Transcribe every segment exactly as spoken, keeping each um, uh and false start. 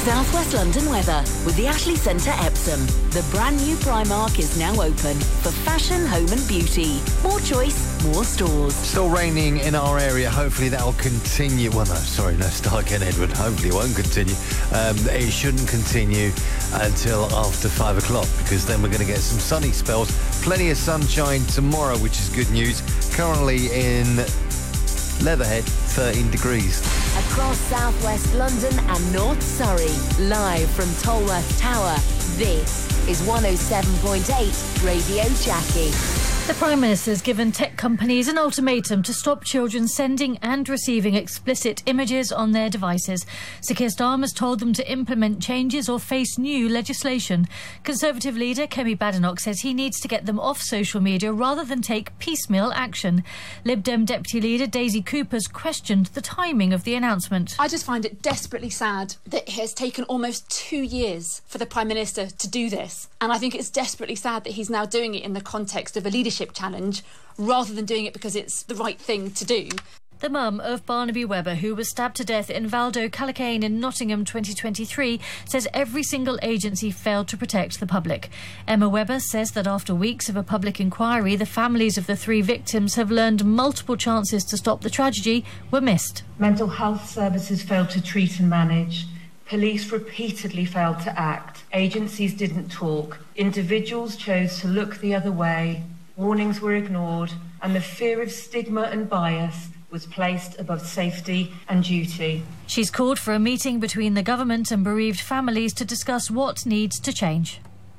South West London weather with the Ashley Centre Epsom. The brand new Primark is now open for fashion, home and beauty. More choice, more stores. Still raining in our area. Hopefully that will continue. Well, no, sorry, no, start again, Edward. Hopefully it won't continue. Um, it shouldn't continue until after five o'clock because then we're going to get some sunny spells. Plenty of sunshine tomorrow, which is good news. Currently in Leatherhead, thirteen degrees. Across South West London and North Surrey, live from Tolworth Tower, this is one oh seven point eight Radio Jackie. The Prime Minister has given tech companies an ultimatum to stop children sending and receiving explicit images on their devices. Sir Keir Starmer has told them to implement changes or face new legislation. Conservative leader Kemi Badenoch says he needs to get them off social media rather than take piecemeal action. Lib Dem Deputy Leader Daisy Cooper's questioned the timing of the announcement. I just find it desperately sad that it has taken almost two years for the Prime Minister to do this. And I think it's desperately sad that he's now doing it in the context of a leadership challenge rather than doing it because it's the right thing to do. The mum of Barnaby Webber, who was stabbed to death in Valdo Callacane in Nottingham twenty twenty-three, says every single agency failed to protect the public. Emma Webber says that after weeks of a public inquiry, the families of the three victims have learned multiple chances to stop the tragedy were missed. Mental health services failed to treat and manage. Police repeatedly failed to act. Agencies didn't talk. Individuals chose to look the other way. Warnings were ignored, and the fear of stigma and bias was placed above safety and duty. She's called for a meeting between the government and bereaved families to discuss what needs to change.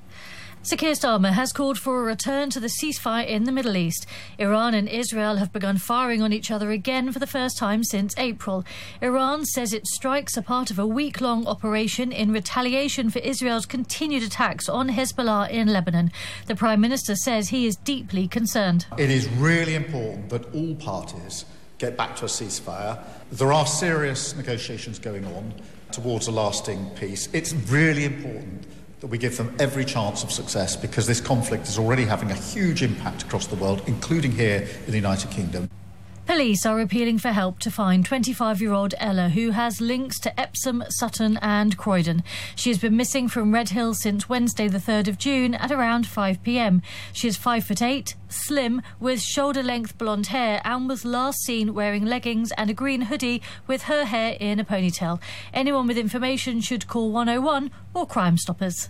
Sir Keir Starmer has called for a return to the ceasefire in the Middle East. Iran and Israel have begun firing on each other again for the first time since April. Iran says its strikes are part of a week-long operation in retaliation for Israel's continued attacks on Hezbollah in Lebanon. The Prime Minister says he is deeply concerned. It is really important that all parties get back to a ceasefire. There are serious negotiations going on towards a lasting peace. It's really important that we give them every chance of success because this conflict is already having a huge impact across the world, including here in the United Kingdom. Police are appealing for help to find twenty-five-year-old Ella, who has links to Epsom, Sutton and Croydon. She has been missing from Redhill since Wednesday the third of June at around five p m. She is five foot eight, slim, with shoulder-length blonde hair and was last seen wearing leggings and a green hoodie with her hair in a ponytail. Anyone with information should call one oh one or Crime Stoppers.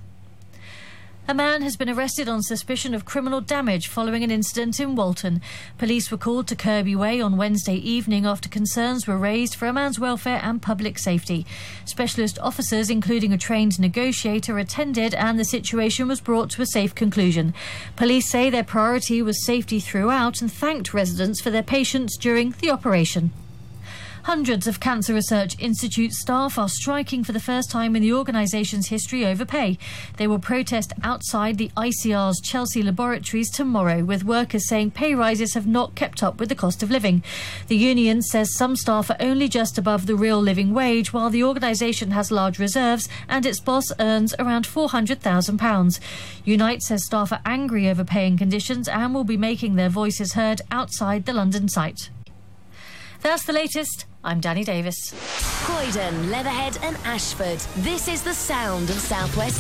A man has been arrested on suspicion of criminal damage following an incident in Walton. Police were called to Kirby Way on Wednesday evening after concerns were raised for a man's welfare and public safety. Specialist officers, including a trained negotiator, attended and the situation was brought to a safe conclusion. Police say their priority was safety throughout and thanked residents for their patience during the operation. Hundreds of Cancer Research Institute staff are striking for the first time in the organisation's history over pay. They will protest outside the I C R's Chelsea laboratories tomorrow, with workers saying pay rises have not kept up with the cost of living. The union says some staff are only just above the real living wage, while the organisation has large reserves and its boss earns around four hundred thousand pounds. Unite says staff are angry over paying conditions and will be making their voices heard outside the London site. That's the latest. I'm Danny Davis. Croydon, Leatherhead and Ashford. This is the sound of South West